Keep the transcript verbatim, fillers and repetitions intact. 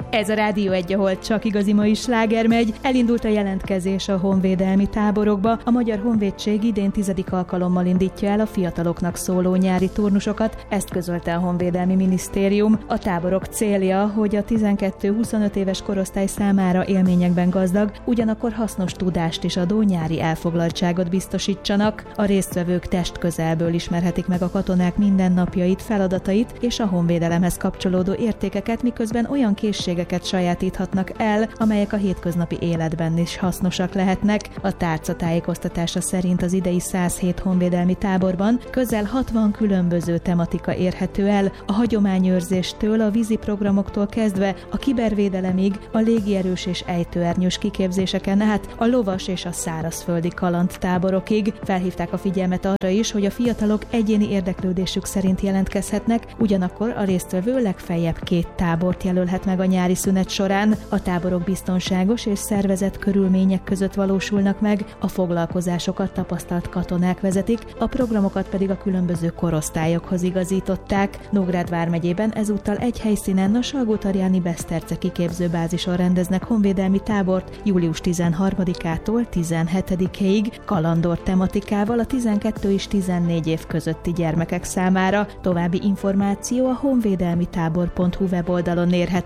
Ez a Rádió egy, ahol csak igazi mai sláger megy. Elindult a jelentkezés a honvédelmi táborokba. A Magyar Honvédség idén tizedik alkalommal indítja el a fiataloknak szóló nyári turnusokat, ezt közölte a Honvédelmi Minisztérium. A táborok célja, hogy a tizenkettő-huszonöt éves korosztály számára élményekben gazdag, ugyanakkor hasznos tudást is adó nyári elfoglaltságot biztosítsanak. A résztvevők testközelből ismerhetik meg a katonák mindennapjait, feladatait és a honvédelemhez kapcsolódó értékeket, miközben olyan készségeket sajátíthatnak el, amelyek a hétköznapi életben is hasznosak lehetnek. A tárca tájékoztatása szerint az idei száz hét honvédelmi táborban közel hatvan különböző tematika érhető el, a hagyományőrzéstől, a vízi programoktól kezdve a kibervédelemig, a légierős és ejtőernyős kiképzéseken át a lovas és a szárazföldi kalandtáborokig. Felhívták a figyelmet arra is, hogy a fiatalok egyéni érdeklődésük szerint jelentkezhetnek, ugyanakkor a résztvevő legfeljebb két tábort jelölhet meg a nyári szünet során. A táborok biztonságos és szervezett körülmények között valósulnak meg, a foglalkozásokat tapasztalt katonák vezetik, a programokat pedig a különböző korosztályokhoz igazították. Nógrád vármegyében ezúttal egy helyszínen, a Salgótarjáni Beszterce kiképzőbázison rendeznek honvédelmi tábort július tizenharmadikától tizenhetedikéig, kalandor tematikával a tizenkettő és tizennégy év közötti gyermekek számára. További információ a honvédelmitábor pont hu weboldalon érhető